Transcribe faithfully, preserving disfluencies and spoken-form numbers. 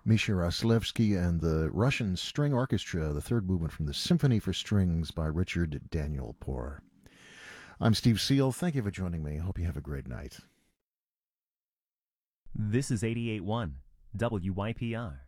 Misha Raslevsky and the Russian String Orchestra, the third movement from the Symphony for Strings by Richard Daniel Poor. I'm Steve Seal. Thank you for joining me. Hope you have a great night. This is eighty-eight point one W Y P R.